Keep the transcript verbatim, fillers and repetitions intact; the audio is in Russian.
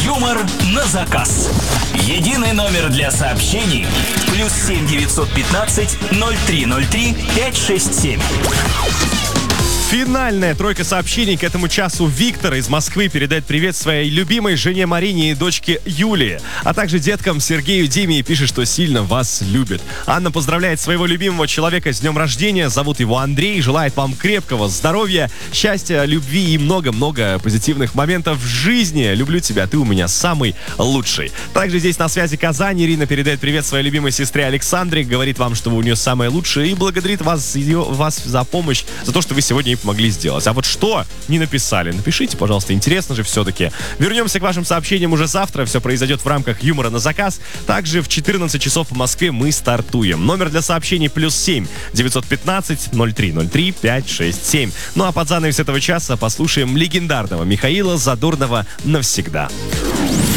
Юмор на заказ. Единый номер для сообщений. Плюс семь девятьсот пятнадцать ноль три ноль три пять шесть семь. Финальная тройка сообщений к этому часу. Виктор из Москвы передает привет своей любимой жене Марине и дочке Юлии, а также деткам Сергею, Диме и пишет, что сильно вас любит. Анна поздравляет своего любимого человека с днем рождения. Зовут его Андрей. Желает вам крепкого здоровья, счастья, любви и много-много позитивных моментов в жизни. Люблю тебя, ты у меня самый лучший. Также здесь на связи Казань. Ирина передает привет своей любимой сестре Александре. Говорит вам, что вы у нее самое лучшее и благодарит вас, ее, вас за помощь, за то, что вы сегодня ей помогли сделать. А вот что не написали? Напишите, пожалуйста, интересно же все-таки. Вернемся к вашим сообщениям уже завтра. Все произойдет в рамках юмора на заказ. Также в четырнадцать часов по Москве мы стартуем. Номер для сообщений плюс семь девятьсот пятнадцать ноль три ноль три пять шесть семь. Ну а под занавес этого часа послушаем легендарного Михаила Задорнова «Навсегда».